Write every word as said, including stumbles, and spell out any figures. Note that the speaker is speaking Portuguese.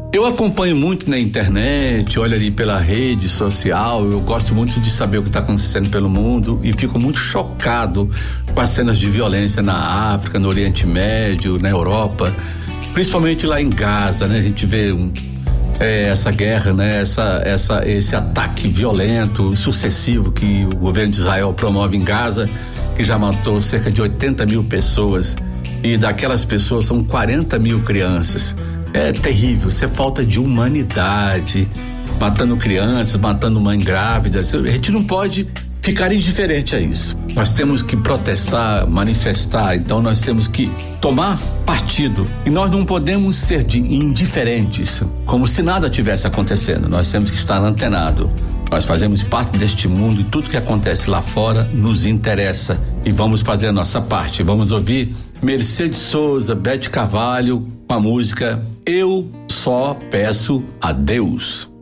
Eu acompanho muito na internet, olho ali pela rede social, eu gosto muito de saber o que está acontecendo pelo mundo e fico muito chocado com as cenas de violência na África, no Oriente Médio, na Europa, principalmente lá em Gaza, né? A gente vê um, é, essa guerra, né? Essa, essa, esse ataque violento, sucessivo que o governo de Israel promove em Gaza, que já matou cerca de oitenta mil pessoas e daquelas pessoas são quarenta mil crianças. É terrível, isso é falta de humanidade, matando crianças, matando mães grávidas. A gente não pode ficar indiferente a isso. Nós temos que protestar, manifestar, então nós temos que tomar partido e nós não podemos ser de indiferentes, como se nada tivesse acontecendo. Nós temos que estar antenado. Nós fazemos parte deste mundo e tudo que acontece lá fora nos interessa e vamos fazer a nossa parte. Vamos ouvir Mercedes Souza, Bete Carvalho com a música Eu Só Peço a Deus.